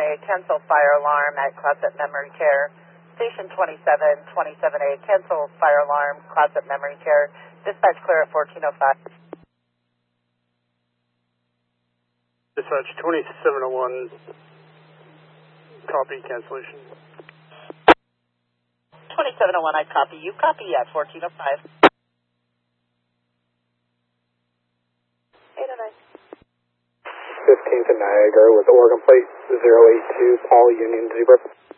cancel fire alarm at Closet Memory Care. Station 2727A, cancel fire alarm, Closet Memory Care. Dispatch clear at 1405. Dispatch 2701, copy cancellation. 2701, I copy. You copy at 1405. 809. 15th and Niagara with Oregon plate 082, Paul Union Zebra.